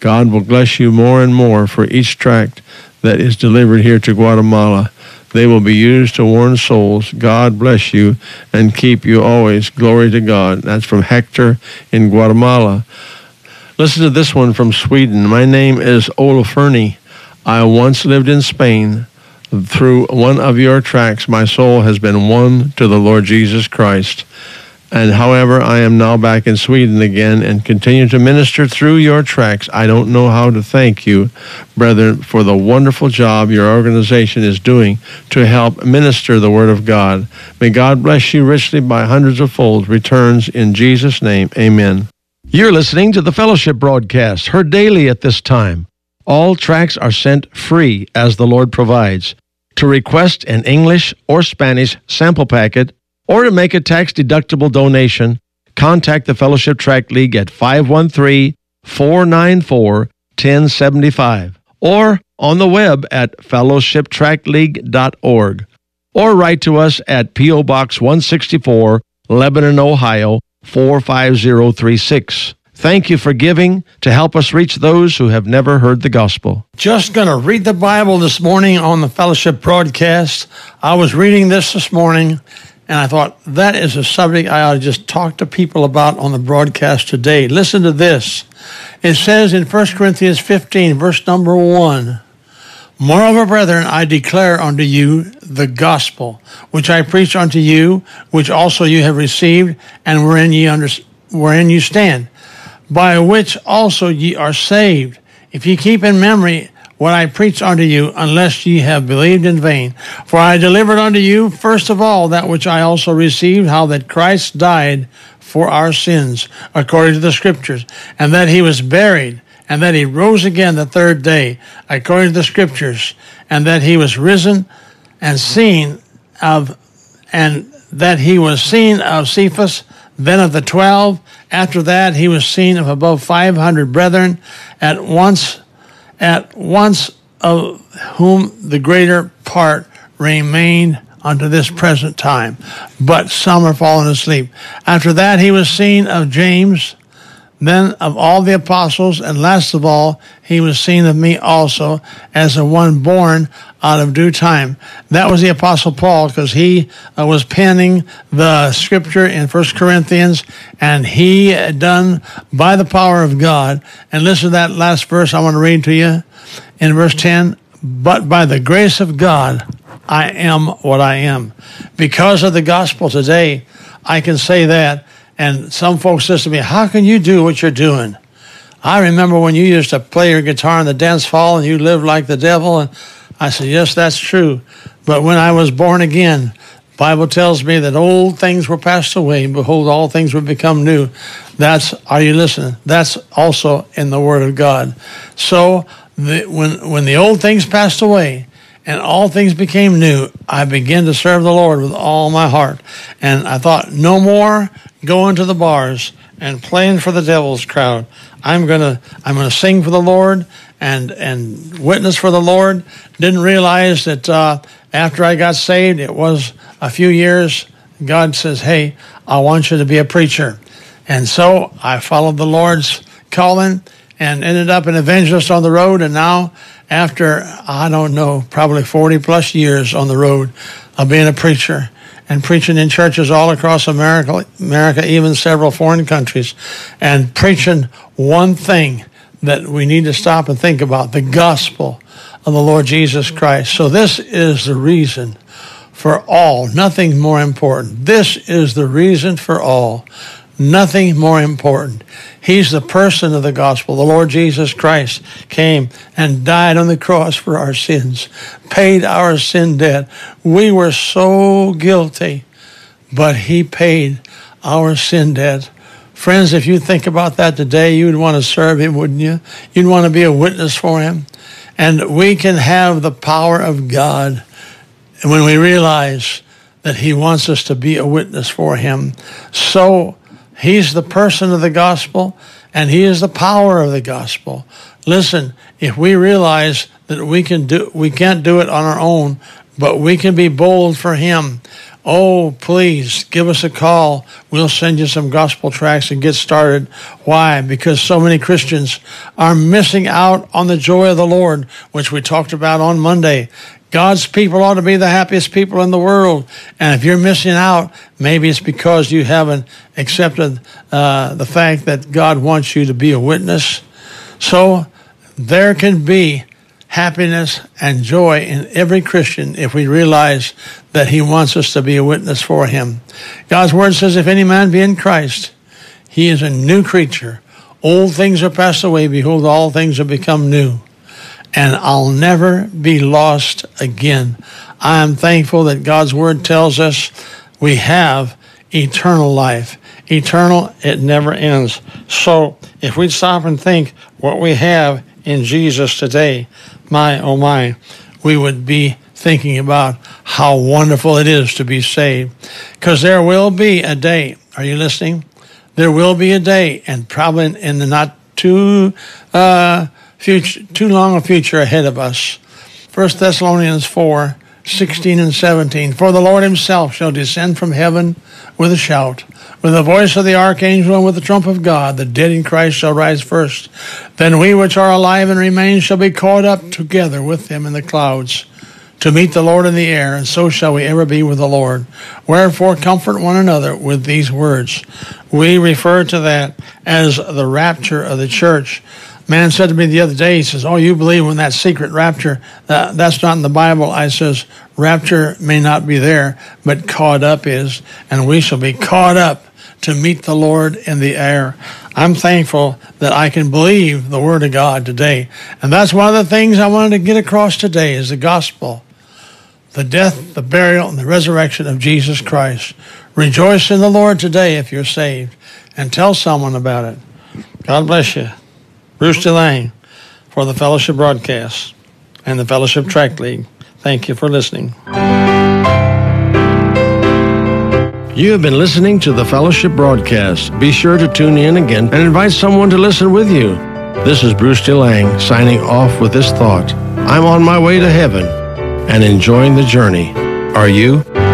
God will bless you more and more for each tract that is delivered here to Guatemala. They will be used to warn souls. God bless you and keep you always. Glory to God. That's from Hector in Guatemala. Listen to this one from Sweden. My name is Olafurni. I once lived in Spain. Through one of your tracts, my soul has been won to the Lord Jesus Christ. And however, I am now back in Sweden again and continue to minister through your tracts. I don't know how to thank you, brethren, for the wonderful job your organization is doing to help minister the Word of God. May God bless you richly by hundreds of folds. Returns in Jesus' name. Amen. You're listening to the Fellowship broadcast, heard daily at this time. All tracts are sent free as the Lord provides. To request an English or Spanish sample packet, or to make a tax-deductible donation, contact the Fellowship Tract League at 513-494-1075 or on the web at fellowshiptractleague.org or write to us at P.O. Box 164, Lebanon, Ohio, 45036. Thank you for giving to help us reach those who have never heard the gospel. Just going to read the Bible this morning on the Fellowship broadcast. I was reading this morning, and I thought, that is a subject I ought to just talk to people about on the broadcast today. Listen to this. It says in 1 Corinthians 15, verse number 1, Moreover, brethren, I declare unto you the gospel, which I preach unto you, which also you have received, and wherein you stand, by which also ye are saved, if ye keep in memory what I preach unto you, unless ye have believed in vain. For I delivered unto you, first of all, that which I also received, how that Christ died for our sins, according to the Scriptures, and that he was buried, and that he rose again the third day, according to the Scriptures, and that he was risen and that he was seen of Cephas, then of the 12. After that, he was seen of above 500 brethren, at once of whom the greater part remained unto this present time, but some are fallen asleep. After that, he was seen of James, then of all the apostles, and last of all, he was seen of me also, as of one born out of due time. That was the Apostle Paul, because he was penning the scripture in 1 Corinthians, and he done by the power of God. And listen to that last verse I want to read to you in verse 10. But by the grace of God, I am what I am. Because of the gospel today, I can say that. And some folks says to me, how can you do what you're doing? I remember when you used to play your guitar in the dance hall and you lived like the devil. And I said, yes, that's true. But when I was born again, the Bible tells me that old things were passed away, and behold, all things will become new. Are you listening? That's also in the Word of God. So when the old things passed away and all things became new, I began to serve the Lord with all my heart. And I thought, no more going to the bars and playing for the devil's crowd. I'm gonna sing for the Lord and witness for the Lord. Didn't realize that after I got saved, it was a few years, God says, hey, I want you to be a preacher. And so I followed the Lord's calling and ended up an evangelist on the road. And now, after, I don't know, probably 40 plus years on the road of being a preacher and preaching in churches all across America, even several foreign countries, and preaching one thing that we need to stop and think about, the gospel of the Lord Jesus Christ. So this is the reason for all, nothing more important. This is the reason for all, nothing more important. He's the person of the gospel. The Lord Jesus Christ came and died on the cross for our sins, paid our sin debt. We were so guilty, but he paid our sin debt. Friends, if you think about that today, you would want to serve him, wouldn't you? You'd want to be a witness for him. And we can have the power of God when we realize that he wants us to be a witness for him. So he's the person of the gospel, and he is the power of the gospel. Listen, if we realize that we can't do it on our own, but we can be bold for him. oh, please give us a call. We'll send you some gospel tracts and get started. Why? Because so many Christians are missing out on the joy of the Lord, which we talked about on Monday. God's people ought to be the happiest people in the world. And if you're missing out, maybe it's because you haven't accepted the fact that God wants you to be a witness. So there can be happiness and joy in every Christian if we realize that he wants us to be a witness for him. God's word says, if any man be in Christ, he is a new creature. Old things are passed away. Behold, all things have become new. And I'll never be lost again. I am thankful that God's word tells us we have eternal life. Eternal, it never ends. So if we stop and think what we have in Jesus today, my, oh my, we would be thinking about how wonderful it is to be saved. Because there will be a day, are you listening? There will be a day, and probably in the not too long a future ahead of us. 1 Thessalonians 4:16 and 17. For the Lord himself shall descend from heaven with a shout, with the voice of the archangel, and with the trump of God. The dead in Christ shall rise first. Then we which are alive and remain shall be caught up together with them in the clouds, to meet the Lord in the air, and so shall we ever be with the Lord. Wherefore comfort one another with these words. We refer to that as the rapture of the church. Man said to me the other day, he says, oh, you believe in that secret rapture? That's not in the Bible. I says, rapture may not be there, but caught up is, and we shall be caught up to meet the Lord in the air. I'm thankful that I can believe the Word of God today. And that's one of the things I wanted to get across today is the gospel, the death, the burial, and the resurrection of Jesus Christ. Rejoice in the Lord today if you're saved, and tell someone about it. God bless you. Bruce DeLange for the Fellowship Broadcast and the Fellowship Tract League. Thank you for listening. You have been listening to the Fellowship Broadcast. Be sure to tune in again and invite someone to listen with you. This is Bruce DeLange signing off with this thought. I'm on my way to heaven and enjoying the journey. Are you?